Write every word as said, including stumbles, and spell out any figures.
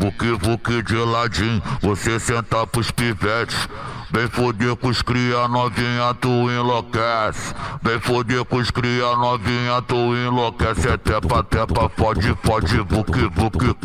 Vuque, vuque de ladinho, você senta pros pivetes. Vem foder com os cria novinha, tu enlouquece. Vem foder com os cria novinha, tu enlouquece. É tepa, tepa, pode, pode, vuque, vuque.